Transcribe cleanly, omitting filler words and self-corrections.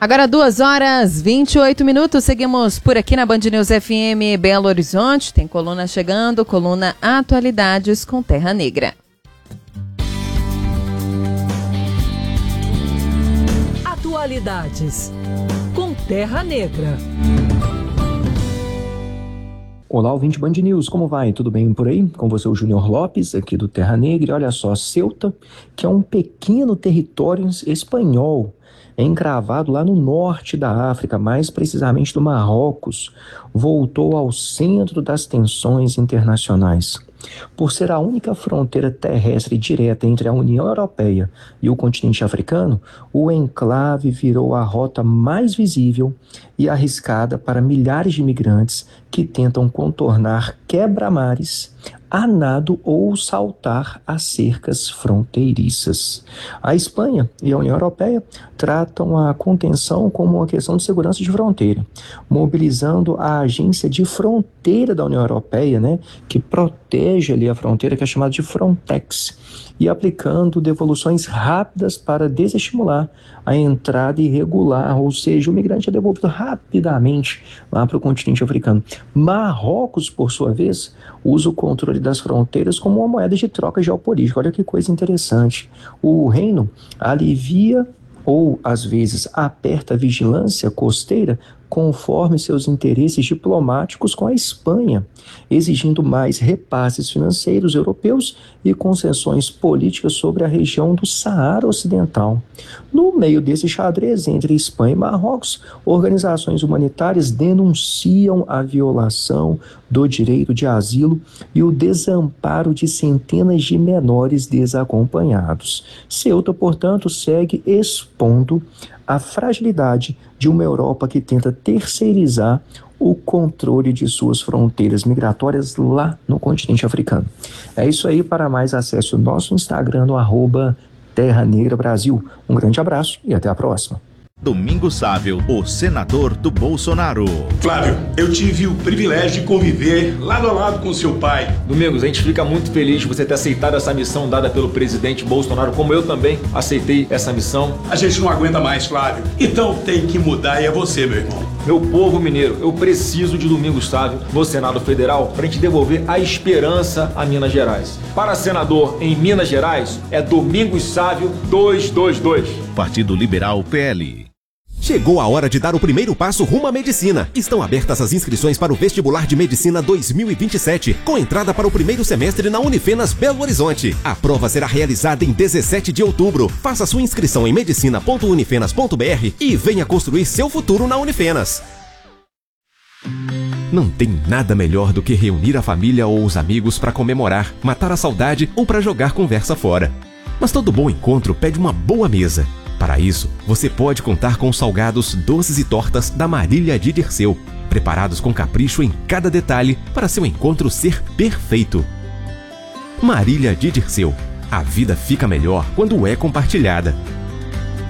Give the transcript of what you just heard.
Agora 2h28, seguimos por aqui na Band News FM Belo Horizonte, tem coluna chegando, coluna Atualidades com Terra Negra. Atualidades com Terra Negra. Olá, ouvinte Band News, como vai? Tudo bem por aí? Com você o Júnior Lopes, aqui do Terra Negra. E olha só, Ceuta, que é um pequeno território espanhol, encravado lá no norte da África, mais precisamente do Marrocos, voltou ao centro das tensões internacionais. Por ser a única fronteira terrestre direta entre a União Europeia e o continente africano, o enclave virou a rota mais visível e arriscada para milhares de imigrantes que tentam contornar quebra-mares a nado ou saltar as cercas fronteiriças. A Espanha e a União Europeia tratam a contenção como uma questão de segurança de fronteira, mobilizando a agência de fronteira da União Europeia, que protege ali a fronteira, que é chamada de Frontex, e aplicando devoluções rápidas para desestimular a entrada irregular, ou seja, o migrante é devolvido rapidamente lá para o continente africano. Marrocos, por sua vez, usa o controle das fronteiras como uma moeda de troca geopolítica. Olha que coisa interessante. O reino alivia ou, às vezes, aperta a vigilância costeira conforme seus interesses diplomáticos com a Espanha, exigindo mais repasses financeiros europeus e concessões políticas sobre a região do Saara Ocidental. No meio desse xadrez entre Espanha e Marrocos, organizações humanitárias denunciam a violação do direito de asilo e o desamparo de centenas de menores desacompanhados. Ceuta, portanto, segue expondo a fragilidade de uma Europa que tenta terceirizar o controle de suas fronteiras migratórias lá no continente africano. É isso aí. Para mais, acesse o nosso Instagram no @Terra Negra Brasil. Um grande abraço e até a próxima. Domingos Sávio, o senador do Bolsonaro. Flávio, eu tive o privilégio de conviver lado a lado com seu pai. Domingos, a gente fica muito feliz de você ter aceitado essa missão dada pelo presidente Bolsonaro, como eu também aceitei essa missão. A gente não aguenta mais, Flávio. Então tem que mudar e é você, meu irmão. Meu povo mineiro, eu preciso de Domingos Sávio no Senado Federal para a gente devolver a esperança a Minas Gerais. Para senador em Minas Gerais, é Domingos Sávio 222. Partido Liberal PL. Chegou a hora de dar o primeiro passo rumo à medicina. Estão abertas as inscrições para o Vestibular de Medicina 2027, com entrada para o primeiro semestre na Unifenas Belo Horizonte. A prova será realizada em 17 de outubro. Faça sua inscrição em medicina.unifenas.br e venha construir seu futuro na Unifenas. Não tem nada melhor do que reunir a família ou os amigos para comemorar, matar a saudade ou para jogar conversa fora. Mas todo bom encontro pede uma boa mesa. Para isso, você pode contar com os salgados, doces e tortas da Marília de Dirceu, preparados com capricho em cada detalhe para seu encontro ser perfeito. Marília de Dirceu. A vida fica melhor quando é compartilhada.